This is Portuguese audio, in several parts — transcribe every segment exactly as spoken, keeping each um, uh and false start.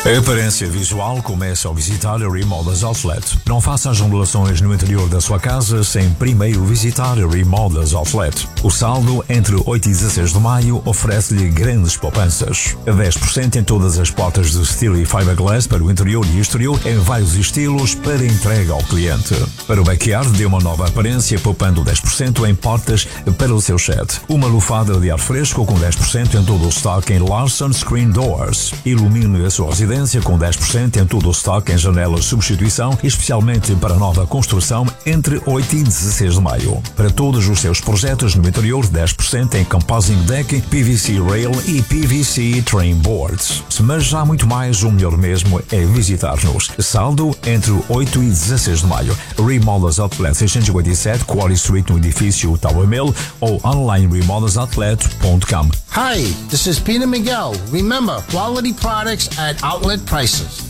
A aparência visual começa ao visitar a Remodels Outlet. Não faça as remodelações no interior da sua casa sem primeiro visitar a Remodels Outlet. O saldo entre oito e dezasseis de maio oferece-lhe grandes poupanças. dez por cento em todas as portas de steel e fiberglass para o interior e exterior em vários estilos para entrega ao cliente. Para o backyard, dê uma nova aparência poupando dez por cento em portas para o seu shed. Uma lufada de ar fresco com dez por cento em todo o stock em Larson Screen Doors. Ilumine a sua residência com dez por cento em todo o stock em janelas de substituição, especialmente para nova construção entre oito e dezasseis de maio. Para todos os seus projetos no interior, dez por cento em composing deck, P V C rail e P V C train boards. Mas há muito mais, o melhor mesmo é visitar-nos. Saldo entre oito e dezasseis de maio. Remodels Outlet seiscentos e cinquenta e sete Quarry Street no edifício Tower Mill ou online remodels outlet ponto com. Hi, this is Peter Miguel. Remember, quality products at outlet prices.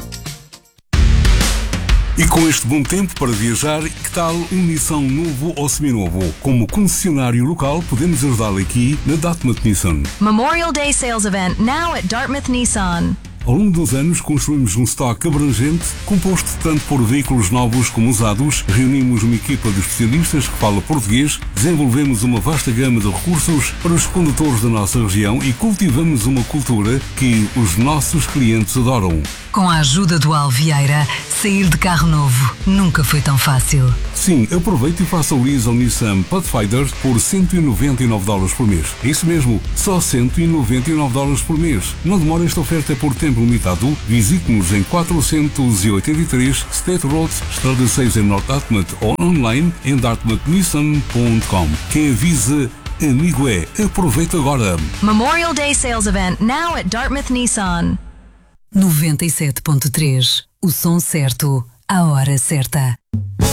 E com este bom tempo para viajar, que tal um Nissan novo ou seminovo? Como concessionário local, podemos ajudá-lo aqui na Dartmouth Nissan. Memorial Day Sales Event now at Dartmouth Nissan. Ao longo dos anos, construímos um estoque abrangente, composto tanto por veículos novos como usados, reunimos uma equipa de especialistas que fala português, desenvolvemos uma vasta gama de recursos para os condutores da nossa região e cultivamos uma cultura que os nossos clientes adoram. Com a ajuda do Alvieira, sair de carro novo nunca foi tão fácil. Sim, aproveite e faça o lease ao Nissan Pathfinder por cento e noventa e nove dólares por mês. É isso mesmo, só cento e noventa e nove dólares por mês. Não demora, esta oferta é por tempo limitado. Visite-nos em quatrocentos e oitenta e três State Road, Estrada seis em North Dartmouth ou online em dartmouth nissan ponto com. Quem avisa, amigo é. Aproveita agora. Memorial Day Sales Event now at Dartmouth Nissan. noventa e sete ponto três. O som certo, a hora certa.